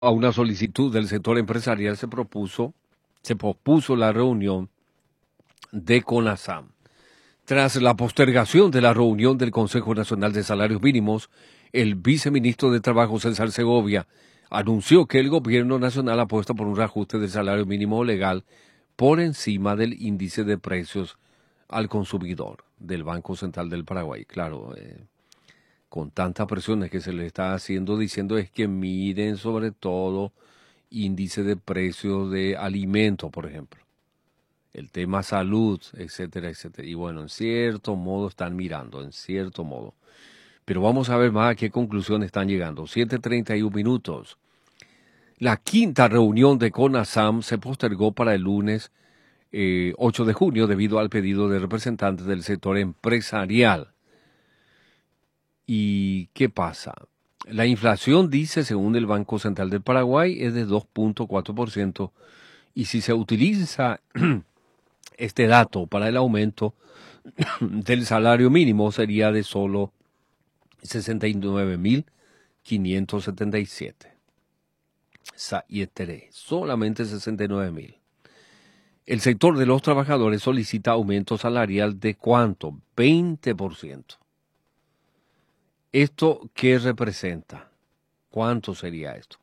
A una solicitud del sector empresarial se pospuso la reunión de CONASAM. Tras la postergación de la reunión del Consejo Nacional de Salarios Mínimos, el viceministro de Trabajo, César Segovia, anunció que el gobierno nacional apuesta por un reajuste del salario mínimo legal por encima del índice de precios al consumidor del Banco Central del Paraguay. Claro, con tantas presiones que se le está haciendo, diciendo es que miren sobre todo índice de precios de alimentos, por ejemplo, el tema salud, etcétera, etcétera. Y bueno, en cierto modo están mirando, en cierto modo. Pero vamos a ver más a qué conclusión están llegando. 7:31 minutos. La quinta reunión de CONASAM se postergó para el lunes 8 de junio debido al pedido de representantes del sector empresarial. ¿Y qué pasa? La inflación, dice, según el Banco Central del Paraguay, es de 2.4%. Y si se utiliza este dato para el aumento del salario mínimo, sería de solo 69.577. Y solamente 69.000. El sector de los trabajadores solicita aumento salarial de ¿cuánto? 20%. ¿Esto qué representa? ¿Cuánto sería esto?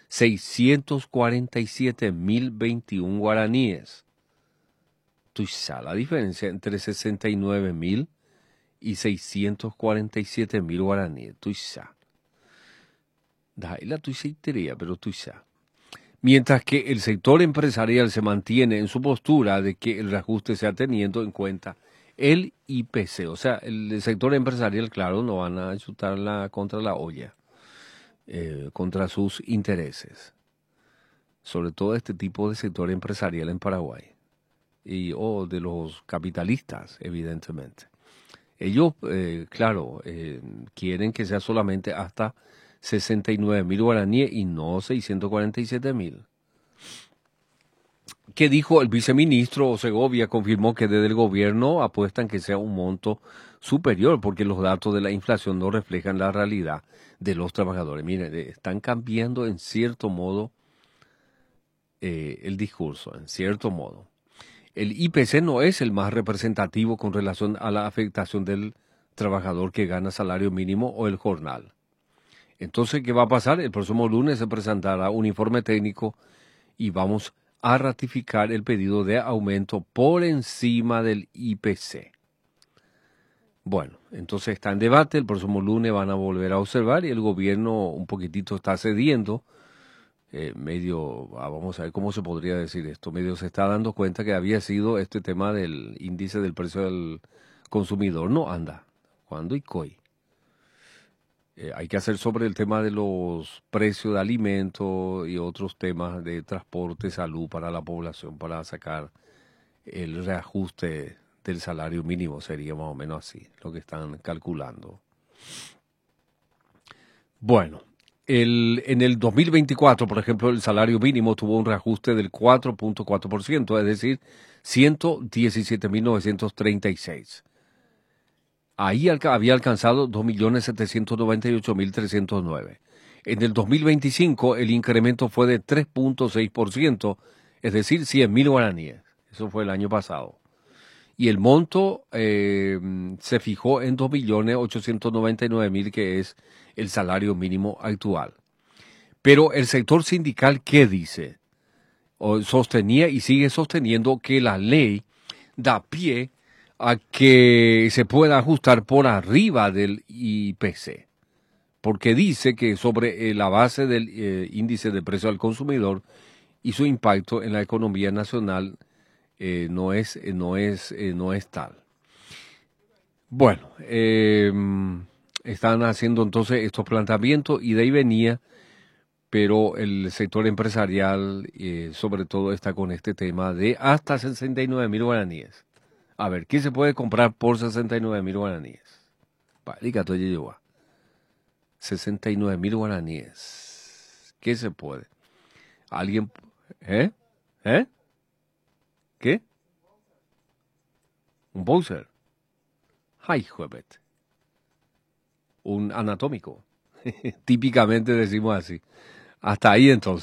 647.021 guaraníes. Tuiza, la diferencia entre 69.000 y 647.000 guaraníes. Tuiza. Da la tuiceitería, pero tuiza. Mientras que el sector empresarial se mantiene en su postura de que el reajuste sea teniendo en cuenta el IPC. O sea, el sector empresarial, claro, no van a chutarla contra la olla, contra sus intereses. Sobre todo este tipo de sector empresarial en Paraguay. O de los capitalistas, evidentemente. Ellos, claro, quieren que sea solamente hasta 69.000 guaraníes y no 647.000. ¿Qué dijo el viceministro Segovia? Confirmó que desde el gobierno apuestan que sea un monto superior porque los datos de la inflación no reflejan la realidad de los trabajadores. Miren, están cambiando en cierto modo el discurso, en cierto modo. El IPC no es el más representativo con relación a la afectación del trabajador que gana salario mínimo o el jornal. Entonces, ¿qué va a pasar? El próximo lunes se presentará un informe técnico y vamos a ratificar el pedido de aumento por encima del IPC. Bueno, entonces está en debate, el próximo lunes van a volver a observar y el gobierno un poquitito está cediendo, vamos a ver cómo se podría decir esto, medio se está dando cuenta que había sido este tema del índice del precio del consumidor, no anda, ¿cuándo y coy? Hay que hacer sobre el tema de los precios de alimentos y otros temas de transporte, salud para la población, para sacar el reajuste del salario mínimo, sería más o menos así, lo que están calculando. Bueno, en el 2024, por ejemplo, el salario mínimo tuvo un reajuste del 4.4%, es decir, 117.936. Ahí había alcanzado 2.798.309. En el 2025 el incremento fue de 3.6%, es decir, 100.000 guaraníes. Eso fue el año pasado. Y el monto se fijó en 2.899.000, que es el salario mínimo actual. Pero el sector sindical, ¿qué dice? Sostenía y sigue sosteniendo que la ley da pie a que se pueda ajustar por arriba del IPC, porque dice que sobre la base del índice de precio al consumidor y su impacto en la economía nacional no es tal. Bueno, están haciendo entonces estos planteamientos y de ahí venía, pero el sector empresarial sobre todo está con este tema de hasta 69.000 guaraníes. A ver, ¿qué se puede comprar por 69.000 guaraníes? 69.000 guaraníes. ¿Qué se puede? ¿Alguien? ¿Eh? ¿Eh? ¿Qué? ¿Un Bowser? ¡Ay, juepet! Un anatómico. Típicamente decimos así. Hasta ahí entonces.